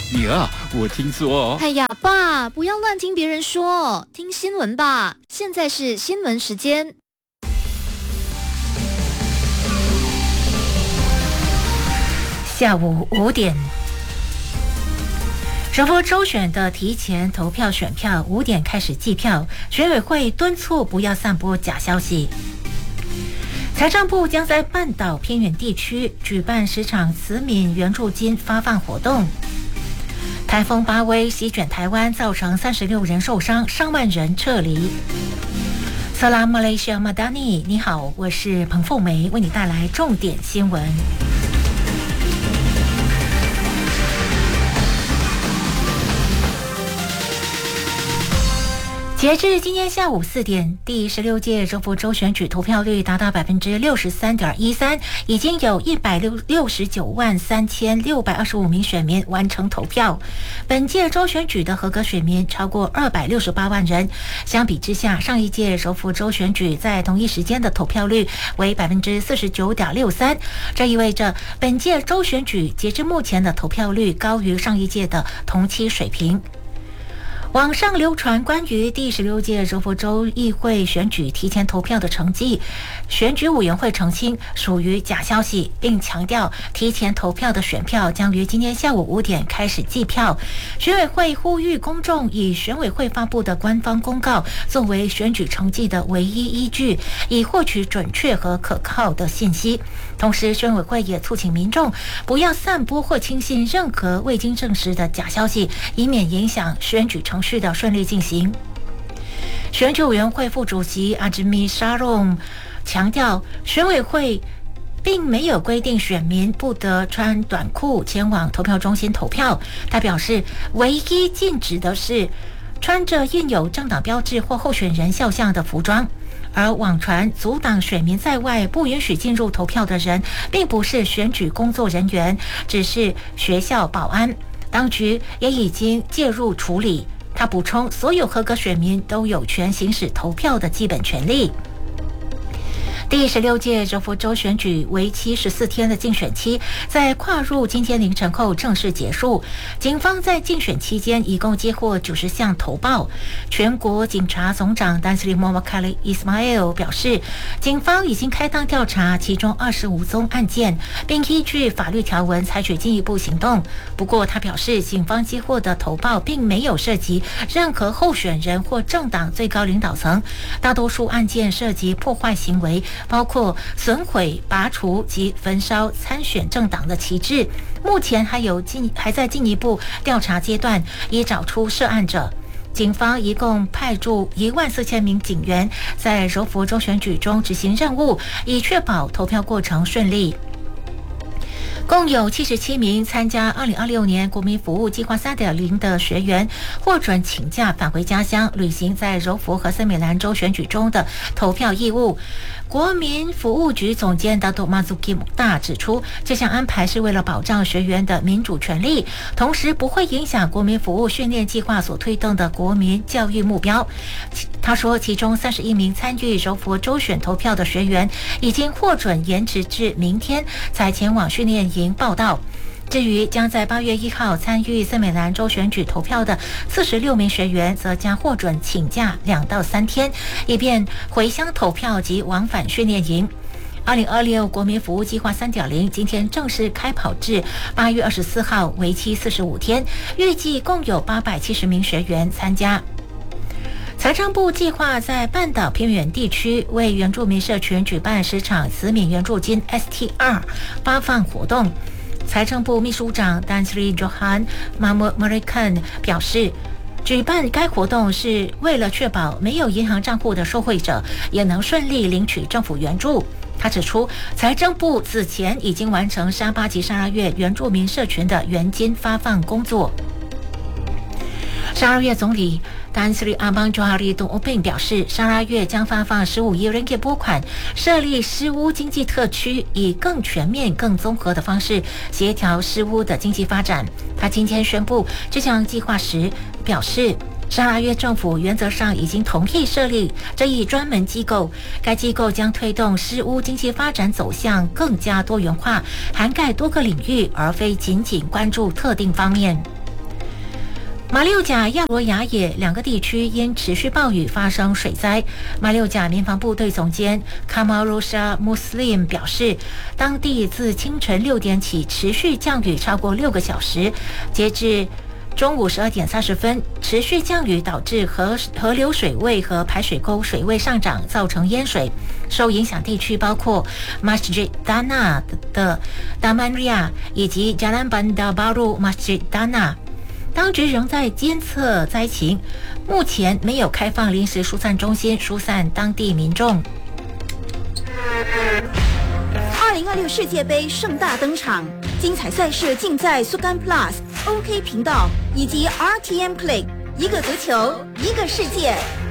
女儿，我听说…… 哎呀，爸，不要乱听别人说，听新闻吧。现在是新闻时间。 下午5点，首波州选的提前投票选票5点开始计票，选委会敦促不要散播假消息。财政部将在半岛偏远地区举办10场慈悯援助金发放活动。台风巴威席卷台湾，造成36人受伤，上万人撤离。Salam Malaysia Madani， 你好，我是彭凤梅，为你带来重点新闻。截至今天下午4点，第16届州府州选举投票率达到 63.13%， 已经有1693625名选民完成投票。本届州选举的合格选民超过268万人，相比之下，上一届州府州选举在同一时间的投票率为 49.63%， 这意味着本届州选举截至目前的投票率高于上一届的同期水平。网上流传关于第16届州府州议会选举提前投票的成绩，选举委员会澄清属于假消息，并强调提前投票的选票将于今天下午5点开始计票。选委会呼吁公众以选委会发布的官方公告作为选举成绩的唯一依据，以获取准确和可靠的信息。同时，选委会也促请民众不要散播或轻信任何未经证实的假消息，以免影响选举程序的顺利进行。选举委员会副主席阿兹米沙隆强调，选委会并没有规定选民不得穿短裤前往投票中心投票。他表示，唯一禁止的是穿着印有政党标志或候选人肖像的服装。而网传阻挡选民在外不允许进入投票的人，并不是选举工作人员，只是学校保安。当局也已经介入处理。他补充，所有合格选民都有权行使投票的基本权利。第16届州府州选举为期14天的竞选期，在跨入今天凌晨后正式结束。警方在竞选期间一共接获90项投报。全国警察总长丹斯里莫瓦卡里伊斯马埃尔表示，警方已经开档调查其中25宗案件，并依据法律条文采取进一步行动。不过，他表示，警方接获的投报并没有涉及任何候选人或政党最高领导层，大多数案件涉及破坏行为，包括损毁、拔除及焚烧参选政党的旗帜。目前还在进一步调查阶段，以找出涉案者。警方一共派驻14000名警员在柔佛州选举中执行任务，以确保投票过程顺利。共有77名参加2026年国民服务计划 3.0 的学员获准请假返回家乡，履行在柔佛和森美兰州选举中的投票义务。国民服务局总监达多马祖基姆大指出，这项安排是为了保障学员的民主权利，同时不会影响国民服务训练计划所推动的国民教育目标。他说，其中31名参与柔佛州选投票的学员已经获准延迟至明天才前往训练营报到。至于将在8月1号参与森美兰州选举投票的46名学员，则将获准请假2到3天，以便回乡投票及往返训练营。2026国民服务计划 3.0 今天正式开跑至8月24号，为期45天，预计共有870名学员参加。财政部计划在半岛偏远地区为原住民社群举办10场慈悯援助金 STR 发放活动。财政部秘书长丹斯里·约翰·马莫·莫瑞肯表示，举办该活动是为了确保没有银行账户的受惠者也能顺利领取政府援助。他指出，财政部此前已经完成沙巴及沙拉越原住民社群的援金发放工作。沙拉越总理丹斯里阿邦佐哈利东欧并表示，沙拉越将发放15亿ringgit拨款，设立湿屋经济特区，以更全面、更综合的方式协调湿屋的经济发展。他今天宣布这项计划时表示，沙拉越政府原则上已经同意设立这一专门机构，该机构将推动湿屋经济发展走向更加多元化，涵盖多个领域，而非仅仅关注特定方面。 马六甲、亚罗雅野两个地区因持续暴雨发生水灾。马六甲民防部队总监 Kamarusha Muslim 表示，当地自清晨6点起持续降雨超过6个小时，截至中午12点30分，持续降雨导致河流水位和排水沟水位上涨，造成淹水。受影响地区包括 Masjid Dana 的 Damaria 以及 Jalan Bandar Baru Masjid Dana。当局仍在监测灾情，目前没有开放临时疏散中心疏散当地民众。 2026世界杯盛大登场，精彩赛事尽在 Sukan Plus、OK 频道以及 RTM Play， 一个足球，一个世界。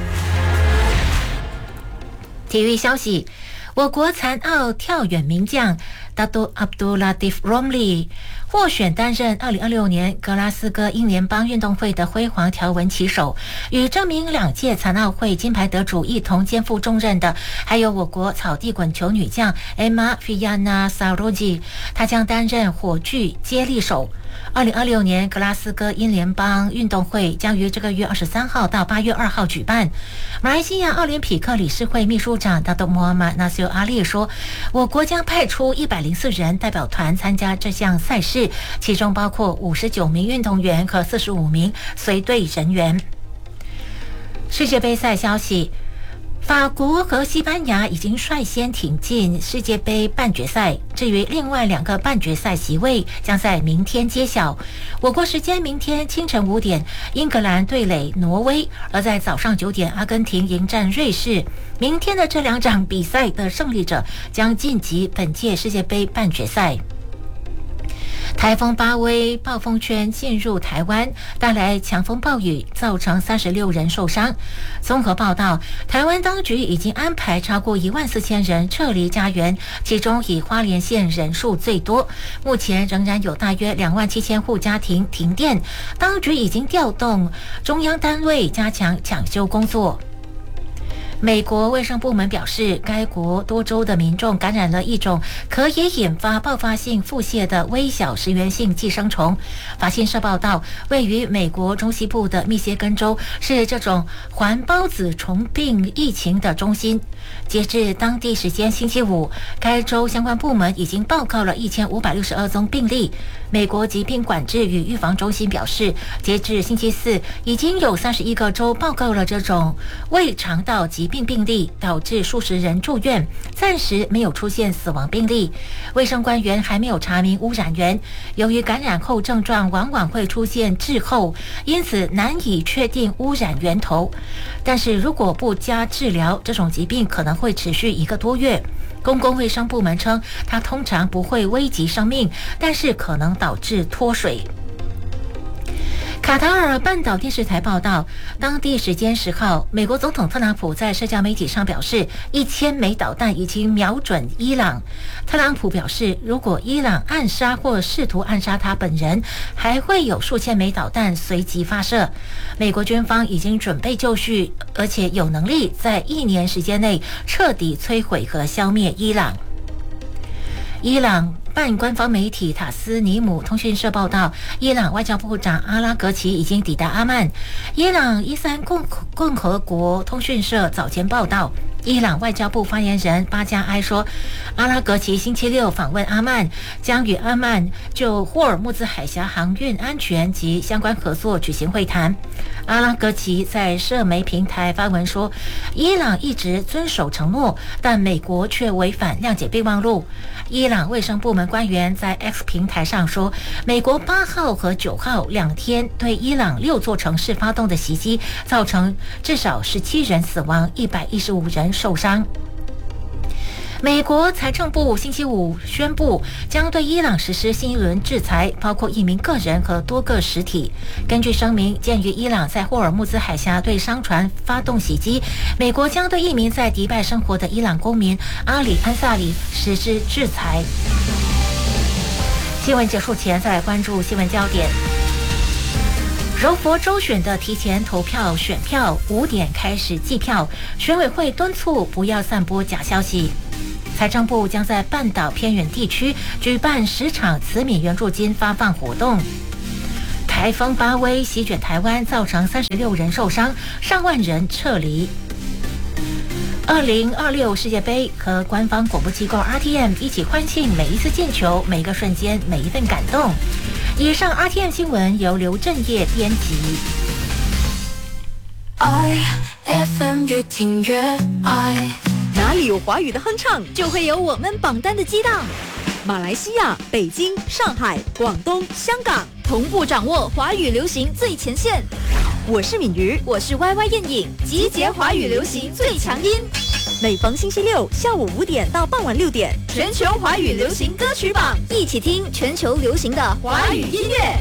体育消息，我国残奥跳远名将 Dato Abdul Latif Romli 获选担任2026年格拉斯哥英联邦运动会的辉煌条纹旗手，与这名2届残奥会金牌得主一同肩负重任的，还有我国草地滚球女将 Emma Fiana Saroji， 她将担任火炬接力手。2026年格拉斯哥英联邦运动会将于这个月23号到8月2号举办。马来西亚奥林匹克理事会秘书长 Dato Muhammad Nasir Ali 说，我国将派出104人代表团参加这项赛事，其中包括59名运动员和45名随队人员。世界杯赛消息，法国和西班牙已经率先挺进世界杯半决赛，至于另外2个半决赛席位将在明天揭晓。我国时间明天清晨5点，英格兰对垒挪威，而在早上9点，阿根廷迎战瑞士。明天的这2场比赛的胜利者将晋级本届世界杯半决赛。台风巴威暴风圈进入台湾，带来强风暴雨，造成36人受伤。综合报道，台湾当局已经安排超过14000人撤离家园，其中以花莲县人数最多。目前仍然有大约27000户家庭停电，当局已经调动中央单位加强抢修工作。美国卫生部门表示，该国多州的民众感染了一种可以引发爆发性腹泻的微小食源性寄生虫。法新社报道，位于美国中西部的密歇根州是这种环孢子虫病疫情的中心。截至当地时间星期五，该州相关部门已经报告了1562宗病例。美国疾病管制与预防中心表示，截至星期四，已经有31个州报告了这种胃肠道疾病病例，导致数十人住院，暂时没有出现死亡病例。卫生官员还没有查明污染源，由于感染后症状往往会出现滞后，因此难以确定污染源头。但是如果不加治疗，这种疾病可能会持续1个多月。公共卫生部门称，它通常不会危及生命，但是可能导致脱水。卡塔尔半岛电视台报道，当地时间10号，美国总统特朗普在社交媒体上表示，1000枚导弹已经瞄准伊朗。特朗普表示，如果伊朗暗杀或试图暗杀他本人，还会有数千枚导弹随即发射。美国军方已经准备就绪，而且有能力在1年时间内彻底摧毁和消灭伊朗。伊朗半官方媒体塔斯尼姆通讯社报道，伊朗外交部长阿拉格齐已经抵达阿曼。伊朗伊斯兰共和国通讯社早前报道，伊朗外交部发言人巴加埃说，阿拉格齐星期六访问阿曼，将与阿曼就霍尔木兹海峡航运安全及相关合作举行会谈。阿拉格齐在社媒平台发文说，伊朗一直遵守承诺，但美国却违反谅解备忘录。伊朗卫生部门官员在 X 平台上说，美国8号和9号2天对伊朗6座城市发动的袭击，造成至少17人死亡，115人受伤。美国财政部星期五宣布，将对伊朗实施新一轮制裁，包括1名个人和多个实体。根据声明，鉴于伊朗在霍尔木兹海峡对商船发动袭击，美国将对1名在迪拜生活的伊朗公民阿里安萨里实施制裁。新闻结束前，再来关注新闻焦点。柔佛州选的提前投票选票5点开始计票，选委会敦促不要散播假消息。财政部将在半岛偏远地区举办10场慈悯援助金发放活动。台台风巴威席卷台湾，造成36人受伤，上万人撤离。2026世界杯和官方广播机构 RTM 一起欢庆每一次进球、每一个瞬间、每一份感动。以上 RTM 新闻由刘正业编辑。 FM 越听越爱， 哪里有华语的哼唱，就会有我们榜单的激荡。马来西亚、北京、上海、广东、香港， 同步掌握华语流行最前线。 我是敏瑜， 我是 YY 燕颖，集结华语流行最强音。 每逢星期六下午5点到傍晚6点， 全球华语流行歌曲榜，一起听全球流行的华语音乐。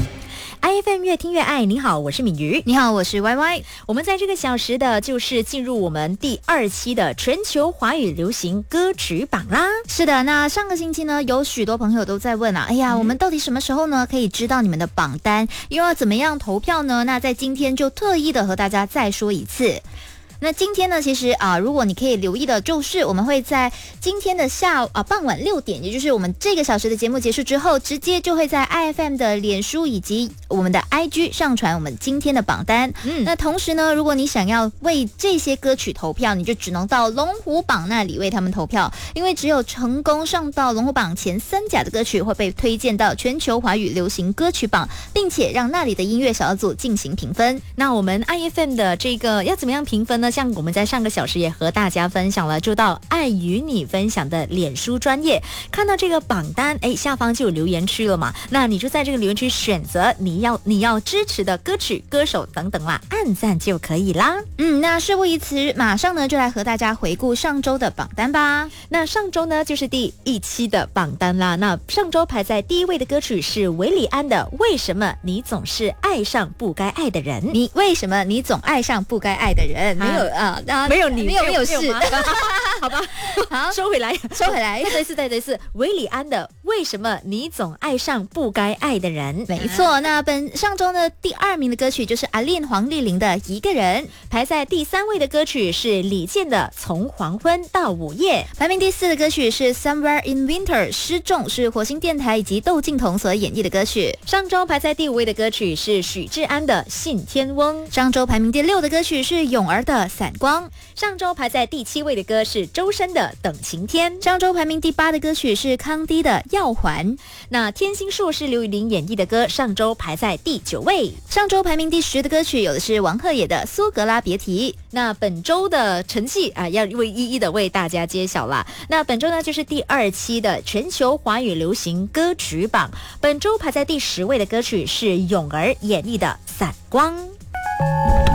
IFM 越听越爱，你好，我是敏瑜。 你好，我是 YY。 我们在这个小时的就是进入我们第2期的全球华语流行歌曲榜啦。 是的，那上个星期呢，有许多朋友都在问啊，哎呀，我们到底什么时候呢可以知道你们的榜单？又要怎么样投票呢？那在今天就特意的和大家再说一次。那今天呢，其实如果你可以留意的，就是我们会在今天的傍晚6点，也就是我们这个小时的节目结束之后，直接就会在 IFM 的脸书以及我们的 IG 上传我们今天的榜单。那同时呢，如果你想要为这些歌曲投票，你就只能到龙虎榜那里为他们投票，因为只有成功上到龙虎榜前3甲的歌曲会被推荐到全球华语流行歌曲榜，并且让那里的音乐小组进行评分。 那我们 IFM 的这个要怎么样评分呢？像我们在上个小时也和大家分享了，就到爱与你分享的脸书专页，看到这个榜单，下方就有留言区了嘛，那你就在这个留言区选择你要支持的歌曲、歌手等等啦，按赞就可以啦。 那事不宜迟，马上呢就来和大家回顾上周的榜单吧。 那上周呢就是第1期的榜单啦。那上周排在第1位的歌曲是韦礼安的《为什么你总是爱上不该爱的人》。 你为什么你总爱上不该爱的人？没有你，没有事。 好吧，好，收回来。再对是韦礼安的《为什么你总爱上不该爱的人》。 没错，那上周呢第2名的歌曲就是阿令黄丽玲的《一个人》， 排在第3位的歌曲是李健的《从黄昏到午夜》， 排名第4的歌曲是 Somewhere in Winter 失重，是火星电台以及窦靖童所演绎的歌曲。 上周排在第5位的歌曲是许志安的《信天翁》， 上周排名第6的歌曲是咏儿的《散光》， 上周排在第7位的歌是周深的《等晴天》， 上周排名第8的歌曲是康迪的《耀环》。 那天心树是刘宇宁演绎的歌，上周排在第9位。 上周排名第10的歌曲有的是王鹤野的《苏格拉别提》。 那本周的成绩要一一的为大家揭晓啦。那本周呢就是第2期的全球华语流行歌曲榜，本周排在第10位的歌曲是咏儿演绎的《散光》。